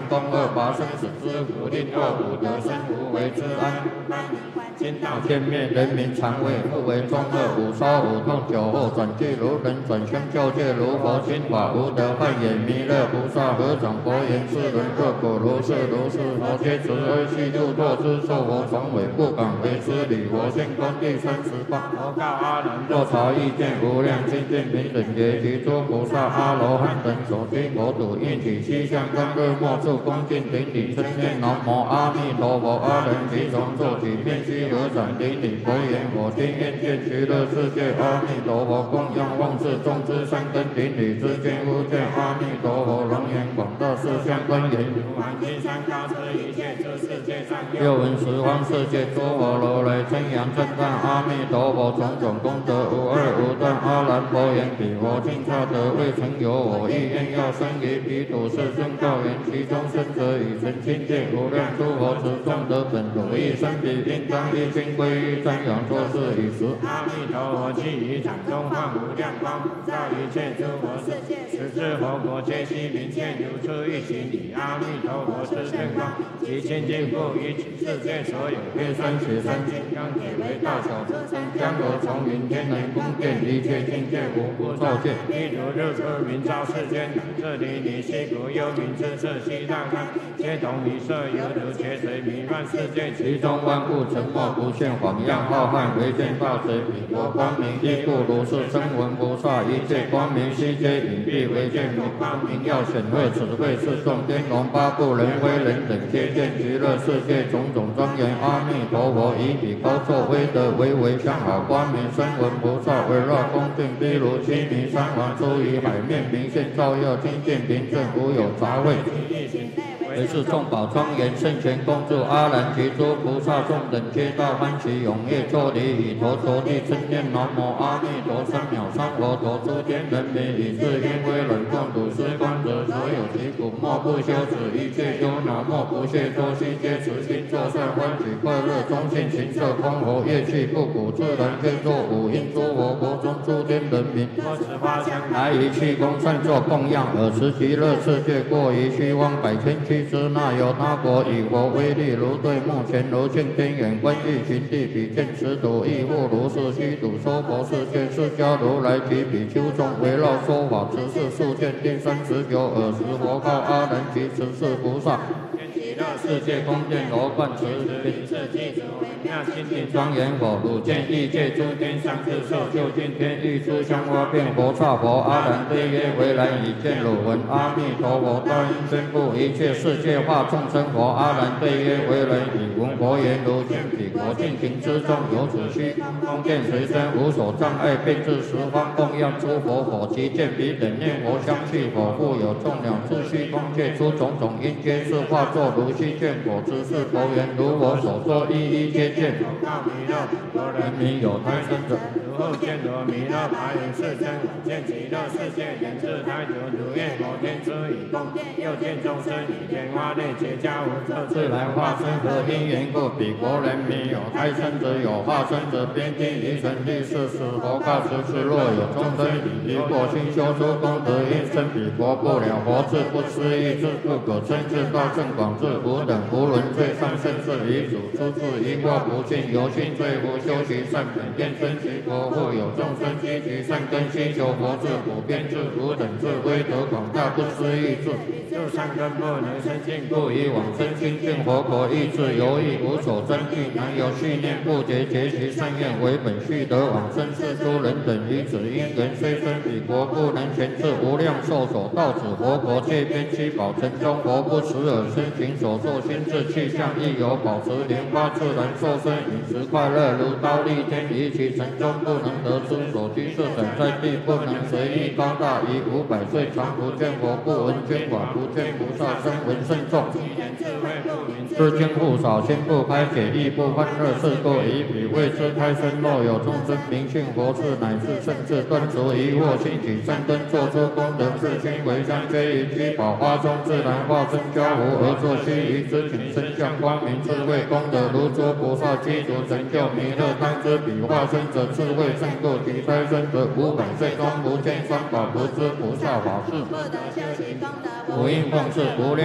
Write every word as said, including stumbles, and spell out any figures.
公二八生死之福，令若五得生无为之安。天道天灭，人民常为不为中二，五烧五痛，酒后转俱如人，转生救界如佛，心法无得幻也。弥勒菩萨合掌佛言：世人若果如是如是，佛皆慈悲悉度脱之，受佛传委，不敢为之礼。佛现观第三十八，佛告阿难：若朝意见无量清净平等觉，及诸菩萨阿罗汉等所居国土，应起西向观日莫处恭敬顶礼，称念南无阿弥陀佛。阿人即从坐起，遍悉合掌顶礼，佛言：我今愿见极乐世界阿弥陀佛，供养万世众之三根顶礼之间，忽见阿弥陀佛龙颜广大，四相庄严，如满金山高出一切诸世界上，又闻十方世界诸佛如来称扬赞叹阿弥陀佛种种功德无二无断。阿难佛言：彼佛尽差得未曾有我意愿要生于彼土世尊告言：其中生者以成清界无量诸佛持众德本如意生彼应当一心归于瞻仰作是以时，阿弥陀佛即于掌中放无量光，普照一切诸佛世界，十智佛国皆悉明现，如出一行以阿弥陀佛之圣光，其清净复于世界所有月山雪山金刚铁为大小之身，江河从云天人宫殿，一切境界无不照见。譬如日出明照世间，这里离西国幽冥之色悉大开，皆同一色，犹如劫水弥漫世界，其中万物沉默不现，晃漾浩瀚，唯见大水彼国光明，亦故如是声闻菩萨一切光明悉皆隐蔽，唯见如光明耀显赫，此谓是众天龙八部人威人等皆见极乐世界种种庄严。阿弥陀佛以彼高坐威德为为相好光明，声闻菩萨围绕恭敬，譬如七迷三王出于海面，明现照耀，清净平正，无有杂秽。为是众宝庄严，圣权恭祝阿难及诸菩萨众等，皆大欢喜踊跃作礼，以头着地称念南无阿弥陀三藐三佛陀。诸天人民以至因为忍众睹是观者，所有其苦莫不休止，一切忧恼莫不懈脱，悉皆持心作善，欢喜快乐，中性情色空活，乐器不鼓，自然天作五音，诸佛国中诸天人民，多持花香来于气功善作供养，尔时极乐世界过于虚妄百千区之那有他国，以佛威力如对目前如镜天眼，观欲寻地比见此土，亦复如是虚土娑婆世界，释迦如来及比丘众围绕说法，此事数见第三十九。尔时佛告阿难及十四菩萨：极乐世界宫殿罗贯持品次具足微妙清净庄严佛，汝见异界诸天上智受就近天欲出香花变佛刹佛。阿难对曰：唯然已见汝闻阿弥陀佛大应宣布一切世界化众生佛。阿难对曰：唯然已闻佛言，如见彼国尽情之中，有此虚空宫殿随身，无所障碍，遍至十方供养诸佛佛。其见彼等念佛香气佛，复有众鸟诸虚空界出种种因，皆是化作如虚见佛之是佛言：如我所说，一一皆见。告弥勒，佛人民有胎生者，如后见罗弥勒白云世尊，见极乐世界人自胎久，如愿佛天出以供殿，又见众生以天花内结跏无色自然化身，何因缘故？彼国人民有胎生者，有化身者，边听于神力是使佛告十是：若有众生以离过心修出功德，因生彼国不了佛智，不思议智，不可称智大圣广智，无等无伦最上甚至遗主，出自一过不尽，由心罪无修习善本，愿生其国，复有众生积集善根，希求佛智，普遍智，无等智，威德广大，不思议智，就善根不能生尽，故以往生清净佛国，意志犹豫，无所争议，难有续念不竭，结其善愿为本，续得往生是诸人等于此因缘，虽生彼国，不能全至无量寿所到此佛国，界边七宝城中，佛不时而生行所作心智气象，亦有保持莲花自然受身，饮食快乐，如刀立天，于其城中不能得出所居设等在地，不能随意高大，于五百岁常不见佛，不闻捐法，不见菩萨声闻甚众，知经不少，心不开解，亦不欢乐，是故以彼为之开生。若有众生明信佛事，乃至甚至断除疑惑，兴起善根，做出功德，自心为香，皆于居宝花中自然化身交互，而作须臾之景，身相光明，智慧功德如诸菩萨积足成就弥勒当知彼化身者，智慧胜过其胎生者，五百岁中不见三宝，不知菩萨法事，不得修习功德，不应奉事无量